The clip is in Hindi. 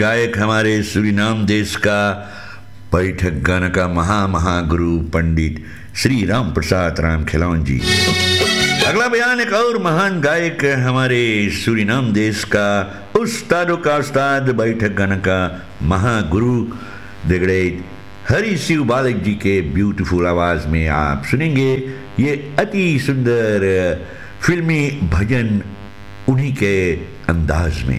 गायक हमारे सूरीनाम देश का बैठक गाना का महागुरु पंडित श्री राम प्रसाद राम खिलौन जी। अगला बयान एक और महान गायक हमारे सूरीनाम देश का उस्तादों का उस्ताद बैठक गाना का महागुरु द ग्रेट हरि शिव बालक जी के ब्यूटीफुल आवाज में आप सुनेंगे ये अति सुंदर फिल्मी भजन उन्हीं के अंदाज में।